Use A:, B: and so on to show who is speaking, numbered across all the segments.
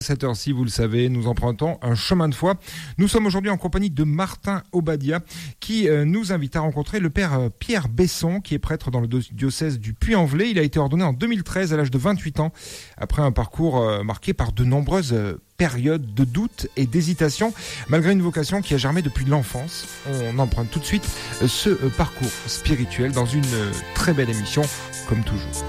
A: Cette heure-ci, vous le savez, nous empruntons un chemin de foi. Nous sommes aujourd'hui en compagnie de Martin Obadia qui nous invite à rencontrer le père Pierre Besson qui est prêtre dans le diocèse du Puy-en-Velay. Il a été ordonné en 2013 à l'âge de 28 ans après un parcours marqué par de nombreuses périodes de doute et d'hésitation malgré une vocation qui a germé depuis l'enfance. On emprunte tout de suite ce parcours spirituel dans une très belle émission comme toujours.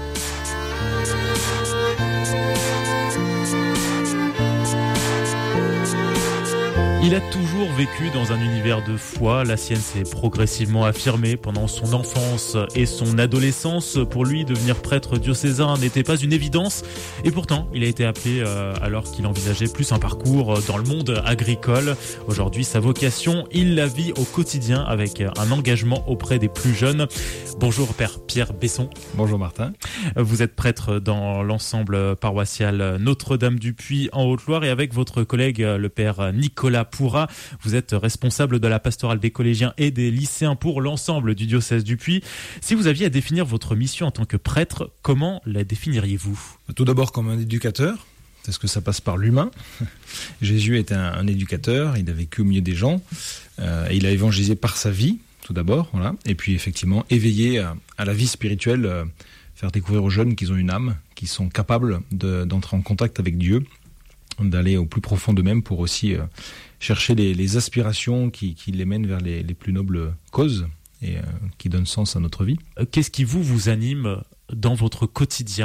B: Il a toujours vécu dans un univers de foi. La sienne s'est progressivement affirmée pendant son enfance et son adolescence. Pour lui, devenir prêtre diocésain n'était pas une évidence. Et pourtant, il a été appelé alors qu'il envisageait plus un parcours dans le monde agricole. Aujourd'hui, sa vocation, il la vit au quotidien avec un engagement auprès des plus jeunes. Bonjour Père Pierre Besson.
C: Bonjour Martin.
B: Vous êtes prêtre dans l'ensemble paroissial Notre-Dame du Puy en Haute-Loire et avec votre collègue le Père Nicolas Pourra, vous êtes responsable de la pastorale des collégiens et des lycéens pour l'ensemble du diocèse du Puy. Si vous aviez à définir votre mission en tant que prêtre, comment la définiriez-vous ?
C: Tout d'abord comme un éducateur, parce que ça passe par l'humain. Jésus est un éducateur, il a vécu au milieu des gens, et il a évangélisé par sa vie, tout d'abord, voilà. Et puis effectivement, éveiller à la vie spirituelle, faire découvrir aux jeunes qu'ils ont une âme, qu'ils sont capables d'entrer en contact avec Dieu, d'aller au plus profond d'eux-mêmes pour aussi chercher les aspirations qui les mènent vers les plus nobles causes et qui donnent sens à notre vie.
B: Qu'est-ce qui vous anime dans votre quotidien ?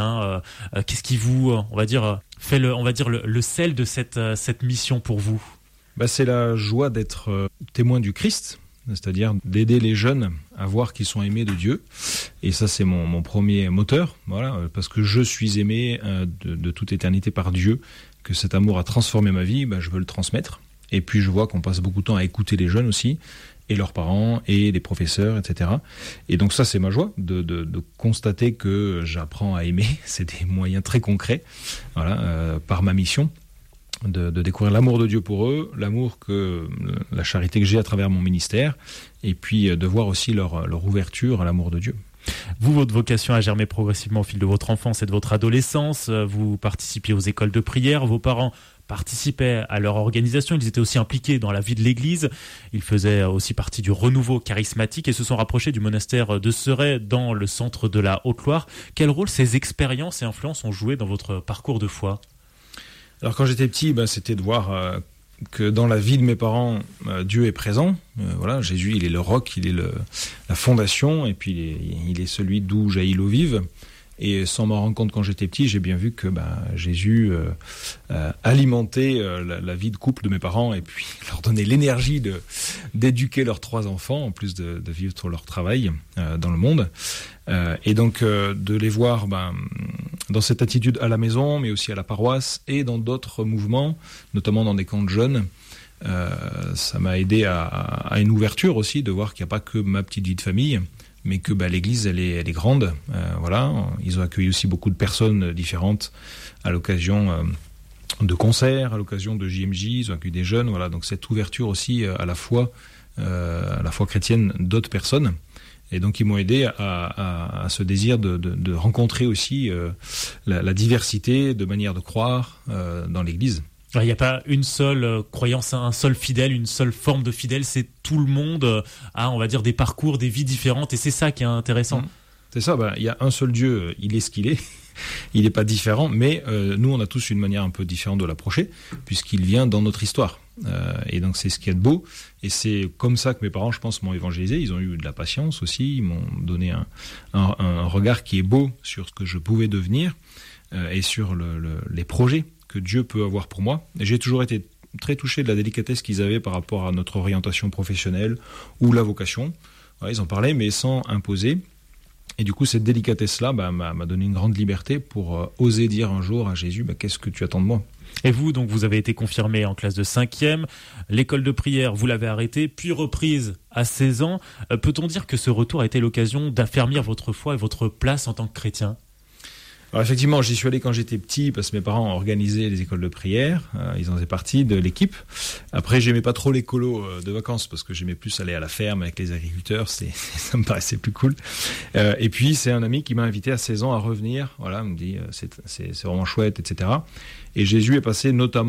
B: Qu'est-ce qui vous, on va dire, fait le sel de cette mission pour vous ?
C: C'est la joie d'être témoin du Christ, c'est-à-dire d'aider les jeunes à voir qu'ils sont aimés de Dieu. Et ça, c'est mon premier moteur, voilà, parce que je suis aimé de toute éternité par Dieu, que cet amour a transformé ma vie, je veux le transmettre. Et puis je vois qu'on passe beaucoup de temps à écouter les jeunes aussi, et leurs parents, et les professeurs, etc. Et donc ça, c'est ma joie, de constater que j'apprends à aimer. C'est des moyens très concrets, voilà, par ma mission, de découvrir l'amour de Dieu pour eux, la charité que j'ai à travers mon ministère, et puis de voir aussi leur ouverture à l'amour de Dieu.
B: Vous, votre vocation a germé progressivement au fil de votre enfance et de votre adolescence. Vous participiez aux écoles de prière. Vos parents participaient à leur organisation. Ils étaient aussi impliqués dans la vie de l'Église. Ils faisaient aussi partie du renouveau charismatique et se sont rapprochés du monastère de Serey dans le centre de la Haute-Loire. Quel rôle ces expériences et influences ont joué dans votre parcours de foi ?
C: Alors quand j'étais petit, c'était de voir que dans la vie de mes parents, Dieu est présent. Voilà, Jésus, il est le roc, il est la fondation, et puis il est celui d'où jaillit l'eau vive. Et sans m'en rendre compte quand j'étais petit, j'ai bien vu que Jésus alimentait la vie de couple de mes parents, et puis leur donnait l'énergie d'éduquer leurs 3 enfants, en plus de vivre leur travail dans le monde. Et donc de les voir dans cette attitude à la maison, mais aussi à la paroisse, et dans d'autres mouvements, notamment dans des camps de jeunes, ça m'a aidé à une ouverture aussi, de voir qu'il n'y a pas que ma petite vie de famille, mais que l'Église, elle est grande. Voilà. Ils ont accueilli aussi beaucoup de personnes différentes à l'occasion de concerts, à l'occasion de JMJ, ils ont accueilli des jeunes. Voilà. Donc cette ouverture aussi à la foi chrétienne d'autres personnes. Et donc ils m'ont aidé à ce désir de rencontrer aussi la diversité de manières de croire dans l'Église.
B: Il n'y a pas une seule croyance, un seul fidèle, une seule forme de fidèle, c'est tout le monde a, on va dire, des parcours, des vies différentes, et c'est ça qui est intéressant.
C: C'est ça, il y a un seul Dieu, il est ce qu'il est, il n'est pas différent, mais nous on a tous une manière un peu différente de l'approcher, puisqu'il vient dans notre histoire. Et donc c'est ce qui est de beau, et c'est comme ça que mes parents, je pense, m'ont évangélisé. Ils ont eu de la patience aussi, ils m'ont donné un regard qui est beau sur ce que je pouvais devenir, et sur les projets que Dieu peut avoir pour moi. Et j'ai toujours été très touché de la délicatesse qu'ils avaient par rapport à notre orientation professionnelle ou la vocation. Ouais, ils en parlaient, mais sans imposer. Et du coup, cette délicatesse-là m'a donné une grande liberté pour oser dire un jour à Jésus, qu'est-ce que tu attends de moi ?
B: Et vous, donc, vous avez été confirmé en classe de 5e. L'école de prière, vous l'avez arrêtée, puis reprise à 16 ans. Peut-on dire que ce retour a été l'occasion d'affermir votre foi et votre place en tant que chrétien ?
C: Alors effectivement, j'y suis allé quand j'étais petit parce que mes parents ont organisé les écoles de prière. Ils en faisaient partie de l'équipe. Après, j'aimais pas trop les colos de vacances parce que j'aimais plus aller à la ferme avec les agriculteurs. Ça me paraissait plus cool. Et puis, c'est un ami qui m'a invité à 16 ans à revenir. Voilà, il me dit c'est vraiment chouette, etc. Et Jésus est passé notamment